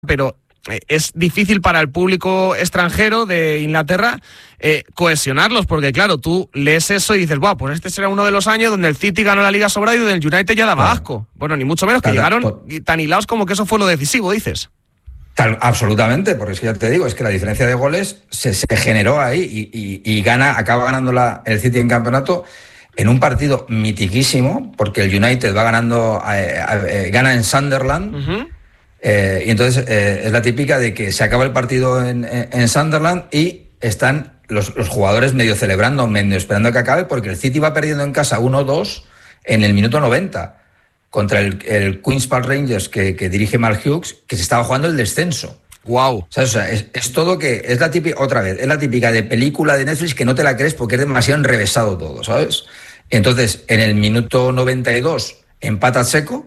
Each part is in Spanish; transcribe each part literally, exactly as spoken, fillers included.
pero es difícil para el público extranjero de Inglaterra eh, cohesionarlos, porque claro, tú lees eso y dices, wow, pues este será uno de los años donde el City ganó la Liga sobrado y donde el United ya daba claro. asco. Bueno, ni mucho menos, que claro, llegaron por... tan hilados como que eso fue lo decisivo, dices. Tal, absolutamente, porque es que ya te digo, es que la diferencia de goles se, se generó ahí y, y, y gana, acaba ganando la, el City en campeonato en un partido mitiquísimo, porque el United va ganando, eh, eh, gana en Sunderland. Uh-huh. Eh, y entonces eh, es la típica de que se acaba el partido en, en, en Sunderland y están los, los jugadores medio celebrando, medio esperando a que acabe, porque el City va perdiendo en casa uno dos en el minuto noventa contra el, el Queen's Park Rangers que, que dirige Mark Hughes, que se estaba jugando el descenso. Wow. O sea, o sea es, es todo que es la típica, otra vez, es la típica de película de Netflix que no te la crees porque es demasiado enrevesado todo, ¿sabes? Entonces, en el minuto noventa y dos empata seco.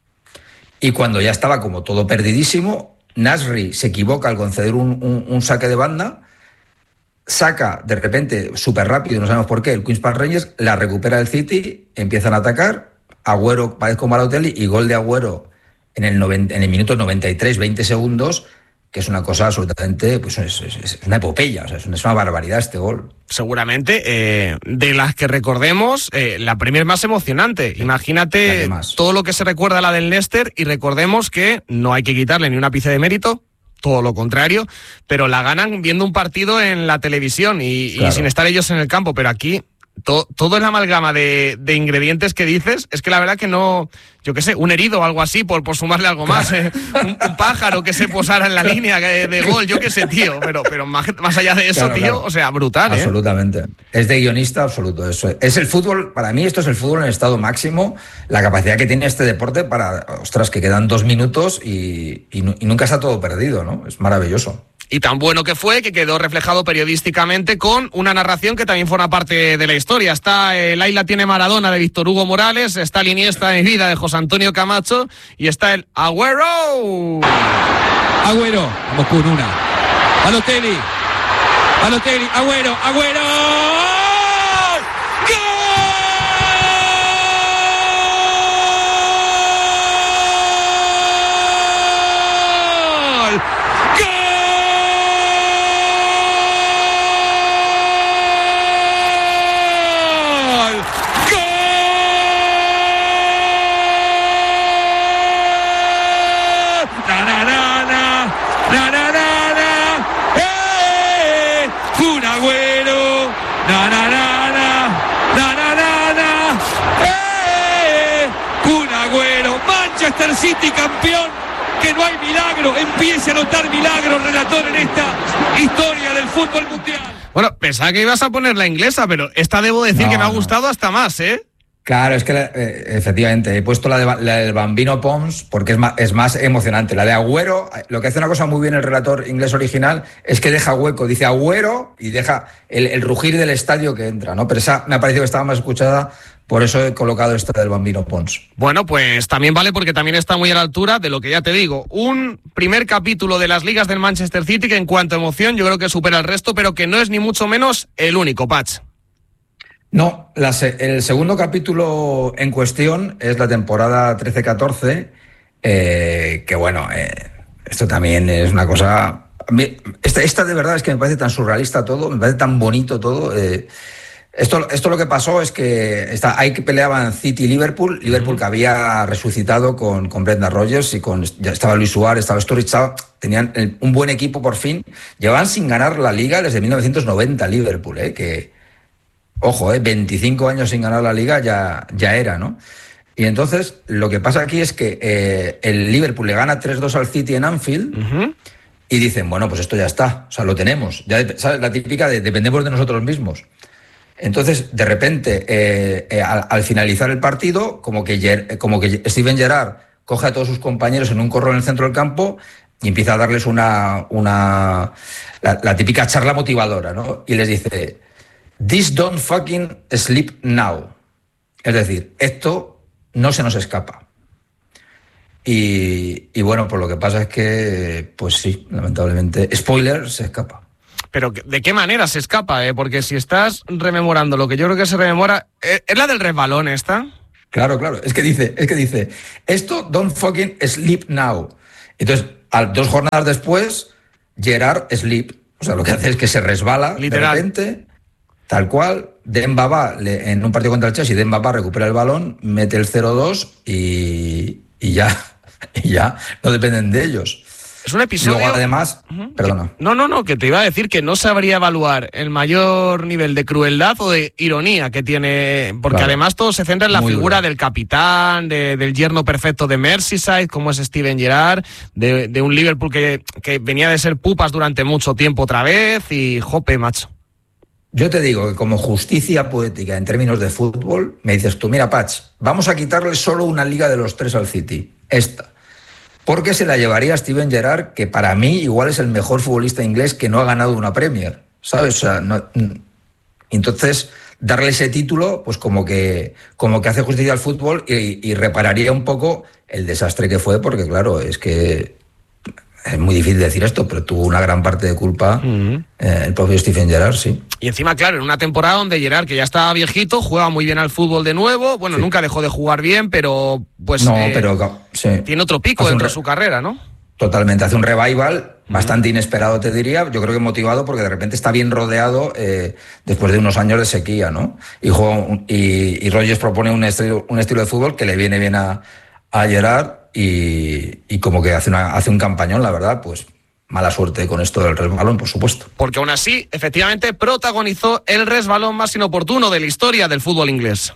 Y cuando ya estaba como todo perdidísimo, Nasri se equivoca al conceder un, un, un saque de banda, saca de repente súper rápido, no sabemos por qué, el Queen's Park Rangers, la recupera el City, empiezan a atacar, Agüero parece con Balotelli y gol de Agüero en el, noventa, en el minuto noventa y tres, veinte segundos, que es una cosa absolutamente, pues es, es, es una epopeya, o sea, es una, es una barbaridad este gol. Seguramente, eh, de las que recordemos, eh, la Premier más emocionante. Sí, imagínate todo lo que se recuerda a la del Leicester y recordemos que no hay que quitarle ni un ápice de mérito, todo lo contrario, pero la ganan viendo un partido en la televisión y, claro. y sin estar ellos en el campo, pero aquí to, todo es la amalgama de, de ingredientes que dices, es que la verdad que no, yo qué sé, un herido o algo así, por, por sumarle algo más, eh, un, un pájaro que se posara en la línea de, de gol, yo qué sé, tío, pero, pero más, más allá de eso, claro, tío, claro. o sea, brutal, ¿eh? Absolutamente. Es de guionista absoluto, eso es el fútbol, para mí esto es el fútbol en estado máximo, la capacidad que tiene este deporte para, ostras, que quedan dos minutos y, y, y nunca está todo perdido, ¿no? Es maravilloso. Y tan bueno que fue que quedó reflejado periodísticamente con una narración que también forma parte de la historia. Está el Ayla tiene Maradona de Víctor Hugo Morales, está el Iniesta de mi vida de José Antonio Camacho y está el Agüero. Agüero, vamos con una. Balotelli, Balotelli, Agüero, Agüero. Manchester City campeón, que no hay milagro, empiece a notar milagro, relator, en esta historia del fútbol mundial. Bueno, pensaba que ibas a poner la inglesa, pero esta debo decir no, que me ha gustado hasta más, ¿eh? Claro, es que eh, efectivamente he puesto la, de, la del Bambino Pons porque es más, es más emocionante. La de Agüero, lo que hace una cosa muy bien el relator inglés original es que deja hueco, dice Agüero y deja el, el rugir del estadio que entra, ¿no? Pero esa me ha parecido que estaba más escuchada. Por eso he colocado esta del Bambino Pons. Bueno, pues también vale porque también está muy a la altura de lo que ya te digo. Un primer capítulo de las ligas del Manchester City que en cuanto a emoción yo creo que supera el resto, pero que no es ni mucho menos el único, Patch. No, la, el segundo capítulo en cuestión es la temporada trece catorce, eh, que bueno, eh, esto también es una cosa... Esta, esta de verdad es que me parece tan surrealista todo, me parece tan bonito todo... Eh, Esto, esto lo que pasó es que está, ahí que peleaban City y Liverpool, Liverpool que había resucitado con, con Brendan Rodgers y con, ya estaba Luis Suárez, estaba Sturridge, tenían un buen equipo por fin, llevaban sin ganar la Liga desde mil novecientos noventa Liverpool, eh, que, ojo, eh, veinticinco años sin ganar la Liga ya, ya era, ¿no? Y entonces lo que pasa aquí es que eh, el Liverpool le gana tres dos al City en Anfield. Uh-huh. Y dicen, bueno, pues esto ya está, o sea, lo tenemos, ya, ¿sabes? La típica de dependemos de nosotros mismos. Entonces, de repente, eh, eh, al, al finalizar el partido, como que, Ger, como que Steven Gerrard coge a todos sus compañeros en un corro en el centro del campo y empieza a darles una, una la, la típica charla motivadora, ¿no? Y les dice, "This don't fucking sleep now". Es decir, esto no se nos escapa. Y, y bueno, pues lo que pasa es que, pues sí, lamentablemente, spoiler, se escapa. Pero ¿de qué manera se escapa? Eh? Porque si estás rememorando lo que yo creo que se rememora... ¿Es la del resbalón esta? Claro, claro. Es que dice, es que dice, esto don't fucking sleep now. Entonces, a dos jornadas después, Gerrard sleep. O sea, lo que hace es que se resbala literal. De repente, tal cual. Demba va, en un partido contra el Chelsea, Demba va, recupera el balón, mete el cero dos y, y ya, y ya no dependen de ellos. Es un episodio... Luego, además... Uh-huh. Perdona. No, no, no, que te iba a decir que no sabría evaluar el mayor nivel de crueldad o de ironía que tiene, porque claro, además todo se centra en la figura duro. Del capitán, de, del yerno perfecto de Merseyside, como es Steven Gerrard, de, de un Liverpool que, que venía de ser pupas durante mucho tiempo otra vez y jope, macho. Yo te digo que como justicia poética en términos de fútbol, me dices tú, mira, Patch, vamos a quitarle solo una liga de los tres al City, esta. Porque se la llevaría Steven Gerrard, que para mí igual es el mejor futbolista inglés que no ha ganado una Premier, ¿sabes? O sea, no, entonces, darle ese título, pues como que, como que hace justicia al fútbol y, y repararía un poco el desastre que fue, porque claro, es que es muy difícil decir esto, pero tuvo una gran parte de culpa uh-huh. eh, el propio Steven Gerrard, sí. Y encima, claro, en una temporada donde Gerrard, que ya estaba viejito, juega muy bien al fútbol de nuevo, bueno, sí. nunca dejó de jugar bien, pero pues no, eh, pero, sí. tiene otro pico hace dentro re- de su carrera, ¿no? Totalmente, hace un revival uh-huh. bastante inesperado, te diría, yo creo que motivado porque de repente está bien rodeado eh, después de unos años de sequía, ¿no? Y, juega un, y, y Rodgers propone un estilo, un estilo de fútbol que le viene bien a, a Gerrard y, y como que hace, una, hace un campañón, la verdad, pues mala suerte con esto del resbalón, por supuesto. Porque aún así, efectivamente, protagonizó el resbalón más inoportuno de la historia del fútbol inglés.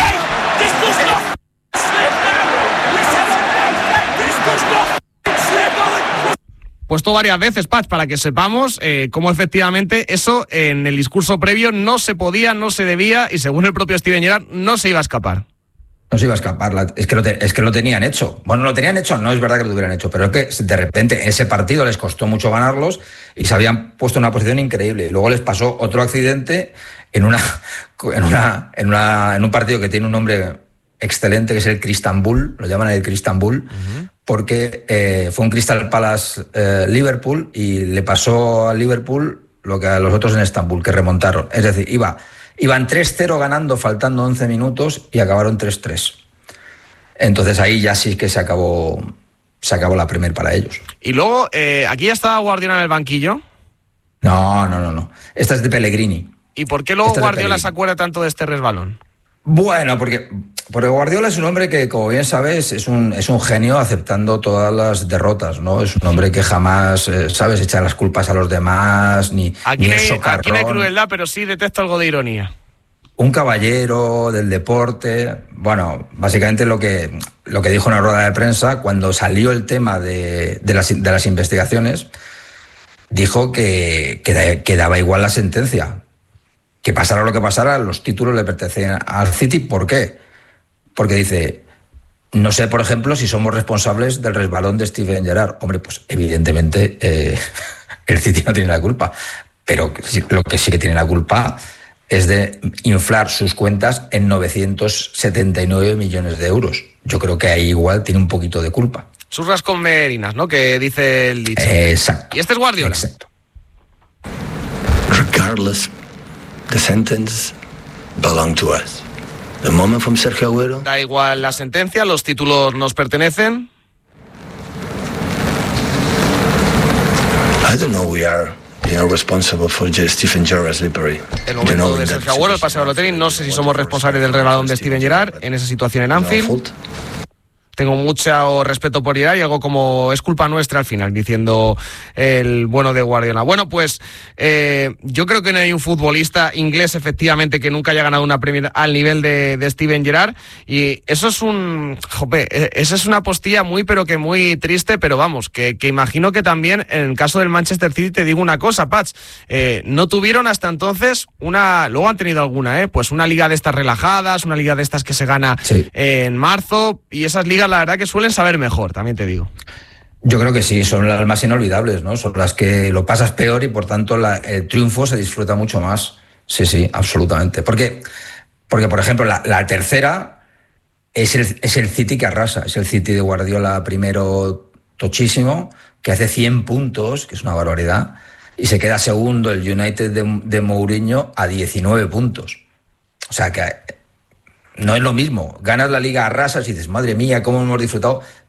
Puesto varias veces, Patch, para que sepamos eh, cómo efectivamente eso en el discurso previo no se podía, no se debía y según el propio Steven Gerrard no se iba a escapar. No se iba a escapar, es que, lo te, es que lo tenían hecho. Bueno, lo tenían hecho, no es verdad que lo tuvieran hecho, pero es que de repente ese partido les costó mucho ganarlos y se habían puesto en una posición increíble. Luego les pasó otro accidente en una, en una, en una, en un partido que tiene un nombre excelente, que es el Cristambul, lo llaman el Cristambul, uh-huh. porque eh, fue un Crystal Palace eh, Liverpool y le pasó a Liverpool lo que a los otros en Estambul, que remontaron. Es decir, iba... Iban tres cero ganando, faltando once minutos, y acabaron tres tres. Entonces ahí ya sí que se acabó, se acabó la Premier para ellos. Y luego, eh, ¿aquí ya estaba Guardiola en el banquillo? No, no, no, no. Esta es de Pellegrini. ¿Y por qué luego Guardiola se acuerda tanto de este resbalón? Bueno, porque, porque Guardiola es un hombre que, como bien sabes, es un, es un genio aceptando todas las derrotas, ¿no? Es un hombre que jamás, eh, ¿sabes?, echa las culpas a los demás, ni, aquí ni hay, es socarrón. Aquí no hay crueldad, pero sí detecto algo de ironía. Un caballero del deporte. Bueno, básicamente lo que, lo que dijo en la rueda de prensa, cuando salió el tema de, de, las, de las investigaciones, dijo que, que, que daba igual la sentencia. Que pasara lo que pasara, los títulos le pertenecían al City. ¿Por qué? Porque dice, no sé, por ejemplo, si somos responsables del resbalón de Steven Gerrard. Hombre, pues evidentemente eh, el City no tiene la culpa, pero lo que sí que tiene la culpa es de inflar sus cuentas en novecientos setenta y nueve millones de euros. Yo creo que ahí igual tiene un poquito de culpa. Churras con merinas, ¿no? Que dice el dicho. Exacto. Y este es Guardiola. Exacto. Regardless, the sentence belonged to us. The moment from Sergio Agüero. Da igual la sentencia, los títulos nos pertenecen. I don't know, we are, you know, responsible for Steven Gerrard's slippery. El momento you know, de Sergio Agüero, el paseo de Balotelli, no sé si somos responsables del resbalón de Steven Gerrard en esa situación en Anfield. Tengo mucho respeto por Gerrard y algo como es culpa nuestra al final, diciendo el bueno de Guardiola. Bueno, pues eh, yo creo que no hay un futbolista inglés efectivamente que nunca haya ganado una Premier al nivel de, de Steven Gerrard y eso es un... Jope, esa es una postilla muy pero que muy triste, pero vamos, que, que imagino que también en el caso del Manchester City te digo una cosa, Patch, eh, no tuvieron hasta entonces una... Luego han tenido alguna, ¿eh? Pues una liga de estas relajadas, una liga de estas que se gana sí. en marzo y esas ligas la verdad que suelen saber mejor, también te digo. Yo creo que sí, son las más inolvidables, ¿no? Son las que lo pasas peor y por tanto la, el triunfo se disfruta mucho más. Sí, sí, absolutamente. Porque, porque por ejemplo, la, la tercera es el, es el City que arrasa, es el City de Guardiola primero tochísimo, que hace cien puntos, que es una barbaridad, y se queda segundo el United de, de Mourinho a diecinueve puntos. O sea que... No es lo mismo, ganas la liga, arrasas y dices, madre mía, cómo hemos disfrutado,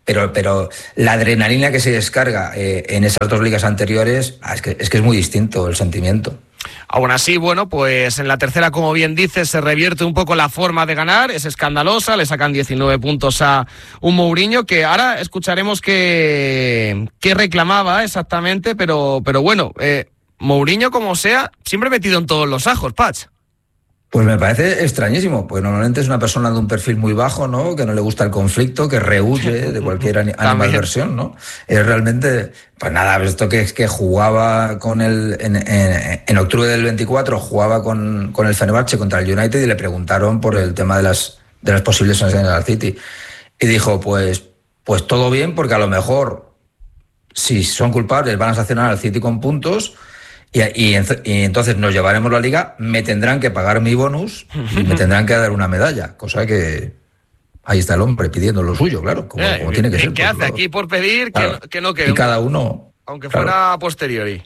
Pero, pero la adrenalina que se descarga eh, en esas dos ligas anteriores, ah, es, que, es que es muy distinto el sentimiento. Aún así, bueno, pues en la tercera, como bien dices, se revierte un poco la forma de ganar, es escandalosa, le sacan diecinueve puntos a un Mourinho que ahora escucharemos que, que reclamaba exactamente, pero, pero bueno, eh, Mourinho como sea, siempre metido en todos los ajos, Patch. Pues me parece extrañísimo, porque normalmente es una persona de un perfil muy bajo, ¿no? Que no le gusta el conflicto, que rehuye de cualquier animadversión, ¿no? Es realmente, pues nada, esto que es que jugaba con el, en, en, en octubre del veinticuatro, jugaba con, con el Fenerbahce contra el United y le preguntaron por el tema de las, de las posibles sanciones al City. Y dijo, pues, pues todo bien, porque a lo mejor, si son culpables, van a sancionar al City con puntos. Y, y, y entonces nos llevaremos la liga, me tendrán que pagar mi bonus y me tendrán que dar una medalla, cosa que ahí está el hombre pidiendo lo suyo, claro, como, eh, como tiene que ser. ¿Qué hace aquí por pedir? Claro, que, no, que no quede. Y cada uno. Aunque claro. fuera a posteriori.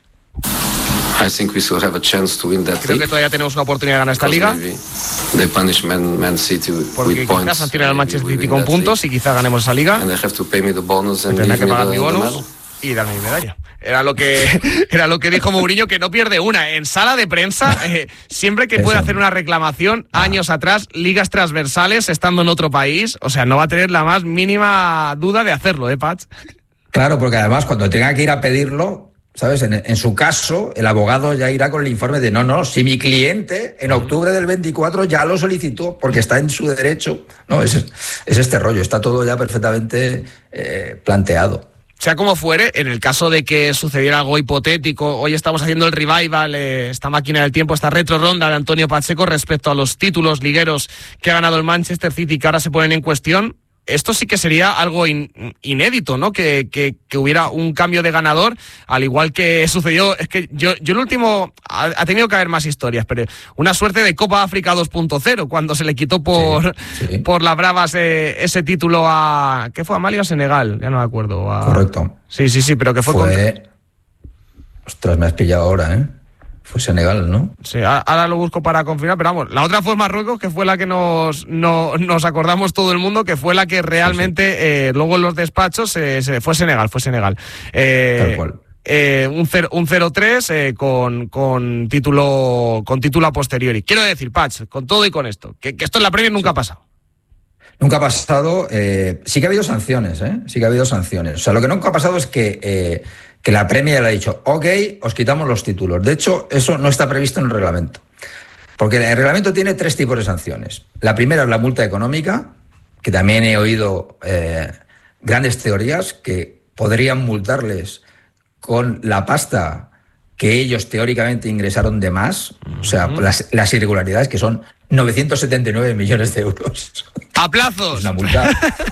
I think we still have a chance to win that Creo que todavía tenemos una oportunidad de ganar esta liga. They punish Man, Man City with Porque points. quizás sancionan al Manchester City con puntos y quizá ganemos esa liga. And they have to pay me the bonus and tendrán que pagar the, mi bonus y darme mi medalla. Era lo que era lo que dijo Mourinho, que no pierde una. En sala de prensa, eh, siempre que puede hacer una reclamación, años atrás, ligas transversales, estando en otro país, o sea, no va a tener la más mínima duda de hacerlo, ¿eh, Patch? Claro, porque además cuando tenga que ir a pedirlo, ¿sabes? En, en su caso, el abogado ya irá con el informe de no, no, si mi cliente en octubre del veinticuatro ya lo solicitó porque está en su derecho. No, es, es este rollo, está todo ya perfectamente eh, planteado. Sea como fuere, en el caso de que sucediera algo hipotético, hoy estamos haciendo el revival, eh, esta máquina del tiempo, esta retro ronda de Antonio Pacheco respecto a los títulos ligueros que ha ganado el Manchester City que ahora se ponen en cuestión. Esto sí que sería algo in, inédito, ¿no? Que, que, que hubiera un cambio de ganador, al igual que sucedió. Es que yo, yo el último, ha, ha tenido que haber más historias, pero una suerte de Copa África dos punto cero, cuando se le quitó por, sí, sí. por las bravas eh, ese título a, ¿qué fue? ¿A Mali o a Senegal? Ya no me acuerdo. A... Correcto. Sí, sí, sí, pero que fue... Fue... Con... Ostras, me has pillado ahora, ¿eh? Fue Senegal, ¿no? Sí, ahora lo busco para confirmar, pero vamos, la otra fue Marruecos, que fue la que nos, no, nos acordamos todo el mundo, que fue la que realmente, sí, sí. Eh, luego en los despachos, eh, se, fue Senegal, fue Senegal. Eh, Tal cual. Eh, un cero tres eh, con, con, título, con título a posteriori. Quiero decir, Patch, con todo y con esto, que, que esto en la Premier nunca sí. ha pasado. Nunca ha pasado, eh, sí que ha habido sanciones, ¿eh? Sí que ha habido sanciones. O sea, lo que nunca ha pasado es que... Eh, que la Premier le ha dicho, ok, os quitamos los títulos. De hecho, eso no está previsto en el reglamento. Porque el reglamento tiene tres tipos de sanciones. La primera es la multa económica, que también he oído eh, grandes teorías que podrían multarles con la pasta que ellos teóricamente ingresaron de más, o sea, uh-huh. las, las irregularidades, que son novecientos setenta y nueve millones de euros. ¡A plazos! Es una multa,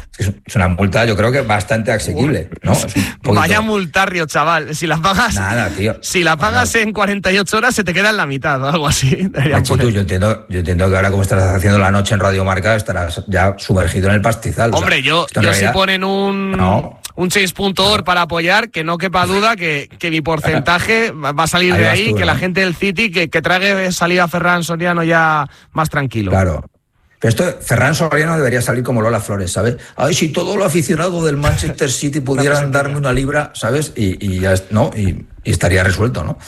es una multa, yo creo que bastante asequible, ¿no? Es un poquito... Vaya multarrio, chaval. Si la pagas, Nada, tío. Si la pagas Nada. en cuarenta y ocho horas, se te queda en la mitad o algo así. Macho, tú, yo, entiendo, yo entiendo que ahora, como estás haciendo la noche en Radio Marca, estarás ya sumergido en el pastizal. Hombre, o sea, yo, yo realidad... si ponen un... No. Un chase punto org no. para apoyar, que no quepa duda que, que mi porcentaje va a salir ahí de ahí, tú, que ¿no? la gente del City que, que trague salida a Ferran Soriano ya más tranquilo. Claro. Pero esto, Ferran Soriano debería salir como Lola Flores, ¿sabes? Ay, si todos los aficionados del Manchester City pudieran darme una libra, ¿sabes? Y, y ya, ¿no? Y, y estaría resuelto, ¿no?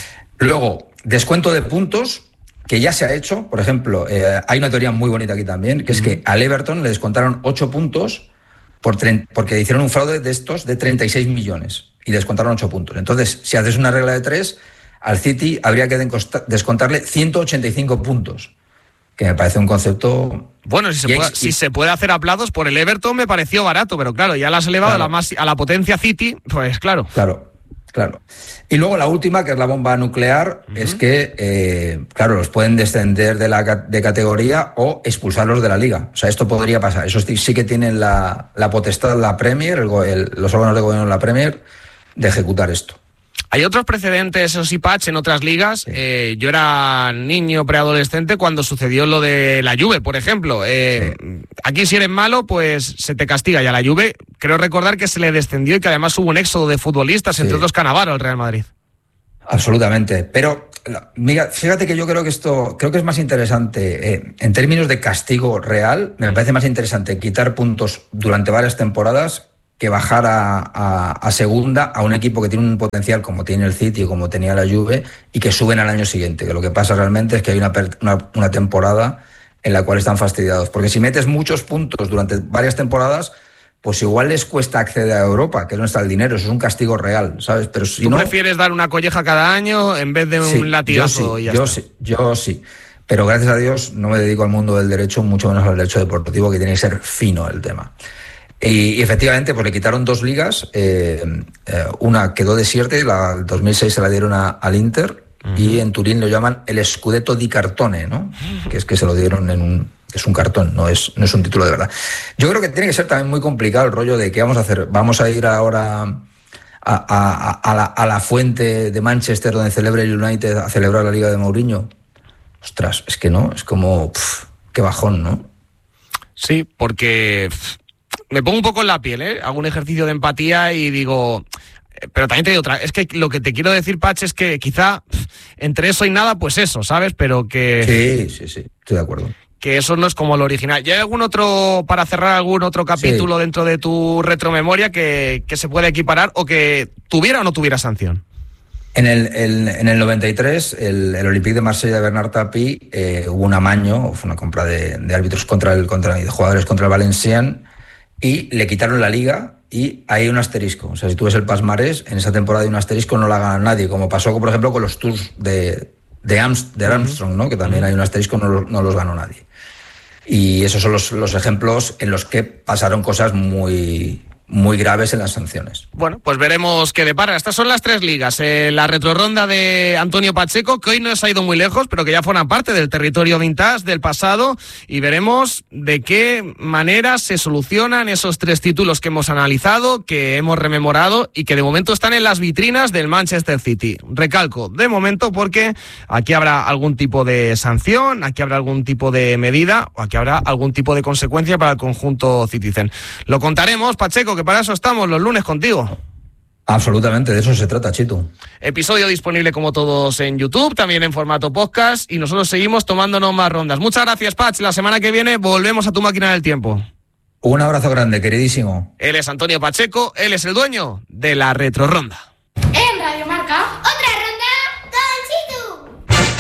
Luego, descuento de puntos, que ya se ha hecho. Por ejemplo, eh, hay una teoría muy bonita aquí también, que es que al Everton le descontaron ocho puntos Por tre- porque hicieron un fraude de estos de treinta y seis millones y descontaron ocho puntos. Entonces, si haces una regla de tres, al City habría que descontarle ciento ochenta y cinco puntos, que me parece un concepto... Bueno, si se, puede, si se puede hacer a plazos, por el Everton me pareció barato, pero claro, ya la has elevado claro. a, la más, a la potencia City, pues claro. Claro. Claro. Y luego la última, que es la bomba nuclear, uh-huh. es que, eh, claro, los pueden descender de la de categoría o expulsarlos de la liga. O sea, esto podría pasar. Eso sí que tienen la, la potestad, la Premier, el, el, los órganos de gobierno de la Premier, de ejecutar esto. Hay otros precedentes, eso sí, Patch, en otras ligas. Sí. Eh, yo era niño, preadolescente, cuando sucedió lo de la Juve, por ejemplo. Eh, sí. Aquí si eres malo, pues se te castiga. Y a la Juve, creo recordar que se le descendió y que además hubo un éxodo de futbolistas, sí. entre otros Cannavaro, el Real Madrid. Absolutamente. Pero, mira, fíjate que yo creo que esto, creo que es más interesante, eh, en términos de castigo real, me parece más interesante quitar puntos durante varias temporadas que bajar a, a, a segunda a un equipo que tiene un potencial como tiene el City o como tenía la Juve y que suben al año siguiente. Que lo que pasa realmente es que hay una, una, una temporada en la cual están fastidiados. Porque si metes muchos puntos durante varias temporadas, pues igual les cuesta acceder a Europa, que no está el dinero, eso es un castigo real, ¿sabes? Pero si ¿Tú no, prefieres dar una colleja cada año en vez de un sí, latigazo? Yo sí, y ya yo está? sí, yo sí. Pero gracias a Dios no me dedico al mundo del derecho, mucho menos al derecho deportivo, que tiene que ser fino el tema. Y, y efectivamente, pues le quitaron dos ligas, eh, eh, una quedó desierta, la el dos mil seis se la dieron a, al Inter, uh-huh. y en Turín lo llaman el Scudetto di Cartone, ¿no? Que es que se lo dieron en un... es un cartón, no es, no es un título de verdad. Yo creo que tiene que ser también muy complicado el rollo de qué vamos a hacer. Vamos a ir ahora a, a, a, la, a la fuente de Manchester donde celebra el United a celebrar la Liga de Mourinho. Ostras, es que no, es como, pff, qué bajón, ¿no? Sí, porque pff, me pongo un poco en la piel, ¿eh? Hago un ejercicio de empatía y digo... Pero también te digo otra, es que lo que te quiero decir, Patch, es que quizá pff, entre eso y nada, pues eso, ¿sabes? Pero que... Sí, sí, sí, estoy de acuerdo. Que eso no es como lo original. ¿Y hay algún otro, para cerrar, algún otro capítulo sí. dentro de tu retromemoria que, que se pueda equiparar o que tuviera o no tuviera sanción? En el, el, en el noventa y tres, el, el Olympique de Marsella de Bernard Tapie, eh, hubo un amaño, fue una compra de, de árbitros contra el, contra, de jugadores contra el Valenciennes, y le quitaron la liga y hay un asterisco. O sea, si tú ves el palmarés, en esa temporada hay un asterisco, no la gana nadie, como pasó, por ejemplo, con los Tours de, de, Amst, de Armstrong, ¿no? Que también hay un asterisco, no, no los ganó nadie. Y esos son los, los ejemplos en los que pasaron cosas muy, muy graves en las sanciones. Bueno, pues veremos qué depara. Estas son las tres ligas. Eh, la retrorronda de Antonio Pacheco, que hoy no se ha ido muy lejos, pero que ya forman parte del territorio vintage del pasado, y veremos de qué manera se solucionan esos tres títulos que hemos analizado, que hemos rememorado y que de momento están en las vitrinas del Manchester City. Recalco, de momento, porque aquí habrá algún tipo de sanción, aquí habrá algún tipo de medida o aquí habrá algún tipo de consecuencia para el conjunto Citizen. Lo contaremos, Pacheco, que para eso estamos los lunes contigo. Absolutamente, de eso se trata, Chito. Episodio disponible como todos en YouTube, también en formato podcast, y nosotros seguimos tomándonos más rondas. Muchas gracias, Patch. La semana que viene volvemos a tu máquina del tiempo. Un abrazo grande, queridísimo. Él es Antonio Pacheco, él es el dueño de la Retrorronda.